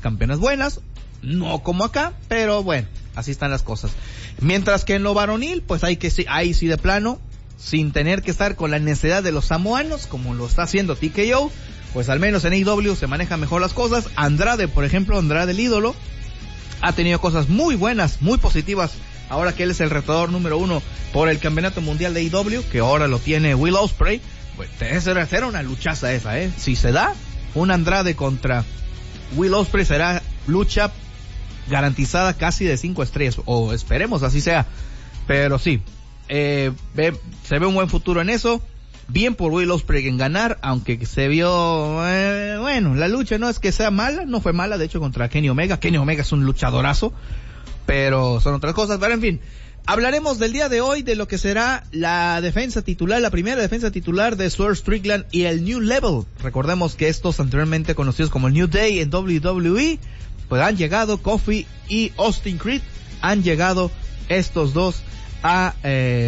campeonas buenas, no como acá, pero bueno, así están las cosas. Mientras que en lo varonil, pues ahí sí de plano, sin tener que estar con la necesidad de los samoanos, como lo está haciendo TKO, pues al menos en AEW se manejan mejor las cosas. Andrade, por ejemplo, Andrade el ídolo, ha tenido cosas muy buenas, muy positivas, ahora que él es el retador número 1 por el campeonato mundial de AEW, que ahora lo tiene Will Ospreay. Pues será una luchaza esa, si se da un Andrade contra Will Ospreay, será lucha garantizada casi de 5 estrellas, o esperemos así sea, pero sí, se ve un buen futuro en eso. Bien por Will Ospreay en ganar, aunque se vio, bueno, la lucha no es que sea mala, no fue mala, de hecho contra Kenny Omega. Kenny Omega es un luchadorazo, pero son otras cosas. Pero en fin, hablaremos del día de hoy de lo que será la defensa titular, la primera defensa titular de Swerve Strickland y el New Level. Recordemos que estos anteriormente conocidos como el New Day en WWE, pues han llegado Kofi y Austin Creed, han llegado estos dos a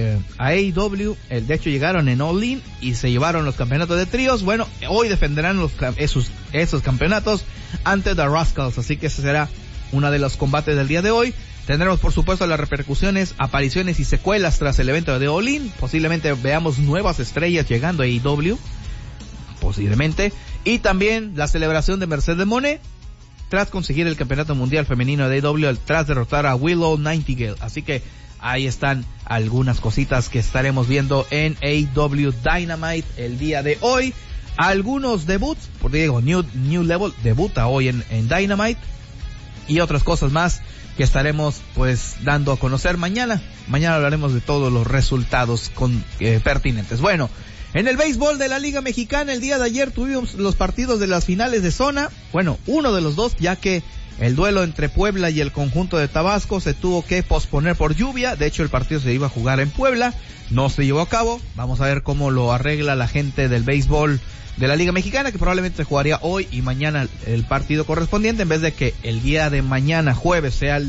AEW. De hecho llegaron en All In y se llevaron los campeonatos de tríos. Bueno, hoy defenderán esos campeonatos ante The Rascals, así que ese será uno de los combates del día de hoy. Tendremos por supuesto las repercusiones, apariciones y secuelas tras el evento de All In. Posiblemente veamos nuevas estrellas llegando a AEW, posiblemente, y también la celebración de Mercedes Moné tras conseguir el campeonato mundial femenino de AEW, tras derrotar a Willow Nightingale. Así que ahí están algunas cositas que estaremos viendo en AEW Dynamite el día de hoy. Algunos debuts, porque digo, New Level debuta hoy en Dynamite, y otras cosas más que estaremos pues dando a conocer mañana. Mañana hablaremos de todos los resultados pertinentes. Bueno, en el béisbol de la Liga Mexicana, el día de ayer tuvimos los partidos de las finales de zona. Bueno, uno de los dos, ya que el duelo entre Puebla y el conjunto de Tabasco se tuvo que posponer por lluvia. De hecho, el partido se iba a jugar en Puebla, no se llevó a cabo. Vamos a ver cómo lo arregla la gente del béisbol de la Liga Mexicana, que probablemente se jugaría hoy y mañana el partido correspondiente, en vez de que el día de mañana, jueves, sea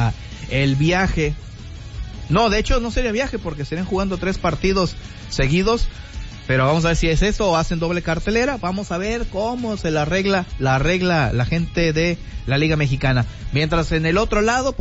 el viaje. No, de hecho no sería viaje, porque serían jugando 3 partidos seguidos. Pero vamos a ver si es eso o hacen doble cartelera. Vamos a ver cómo se la arregla la gente de la Liga Mexicana. Mientras por el otro lado,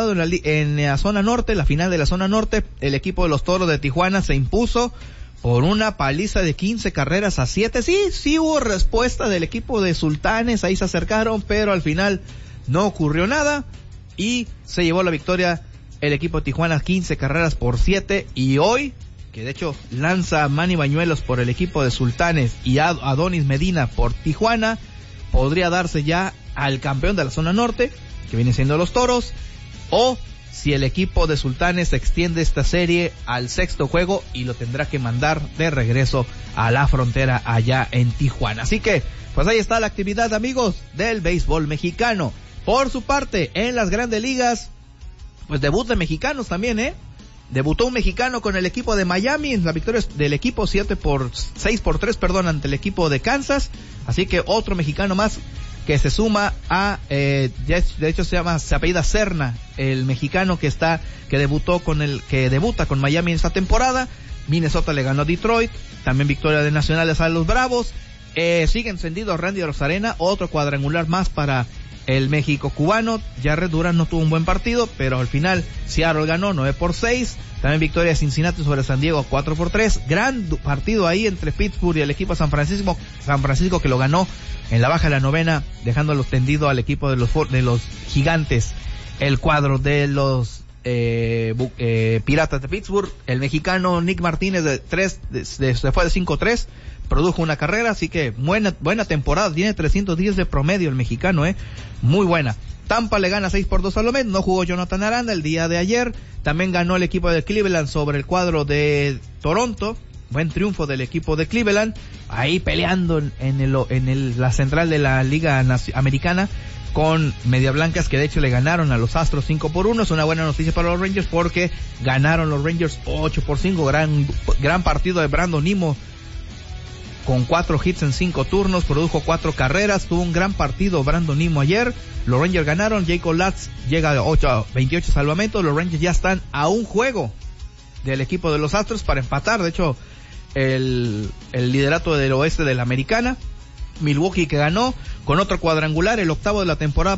en la zona norte, la final de la zona norte, el equipo de los Toros de Tijuana se impuso por una paliza de 15 carreras a 7. Sí hubo respuesta del equipo de Sultanes, ahí se acercaron, pero al final no ocurrió nada y se llevó la victoria el equipo de Tijuana, 15 carreras por 7. Y hoy, que de hecho lanza a Manny Bañuelos por el equipo de Sultanes y a Adonis Medina por Tijuana, podría darse ya al campeón de la zona norte, que viene siendo los Toros, o si el equipo de Sultanes extiende esta serie al 6º juego y lo tendrá que mandar de regreso a la frontera allá en Tijuana. Así que, pues ahí está la actividad, amigos, del béisbol mexicano. Por su parte, en las grandes ligas, pues debut de mexicanos también, Debutó un mexicano con el equipo de Miami en la victoria del equipo 6-3, ante el equipo de Kansas. Así que otro mexicano más que se suma a, de hecho se apellida Serna, el mexicano que debuta con Miami en esta temporada. Minnesota le ganó a Detroit, también victoria de Nacionales a los Bravos. Sigue encendido Randy Arozarena, otro cuadrangular más para el México cubano. Jarred Durán no tuvo un buen partido, pero al final Seattle ganó 9-6. También victoria de Cincinnati sobre San Diego 4-3. Gran partido ahí entre Pittsburgh y el equipo de San Francisco. San Francisco que lo ganó en la baja de la novena, dejándolo tendido al equipo de los Gigantes. El cuadro de los Piratas de Pittsburgh. El mexicano Nick Martínez se fue de 5-3. Produjo una carrera, así que buena temporada. Tiene 310 de promedio el mexicano, muy buena. Tampa le gana 6-2 a los Mets. No jugó Jonathan Aranda el día de ayer. También ganó el equipo de Cleveland sobre el cuadro de Toronto. Buen triunfo del equipo de Cleveland. Ahí peleando en la central de la Liga Americana con Media Blancas, que de hecho le ganaron a los Astros 5-1. Es una buena noticia para los Rangers, porque ganaron los Rangers 8-5. Gran partido de Brandon Nimmo, con 4 hits en 5 turnos, produjo 4 carreras, tuvo un gran partido Brandon Nimmo ayer. Los Rangers ganaron, Jacob Latz llega a 28 salvamentos. Los Rangers ya están a un juego del equipo de los Astros para empatar, de hecho, el liderato del oeste de la Americana. Milwaukee, que ganó con otro cuadrangular, el 8º de la temporada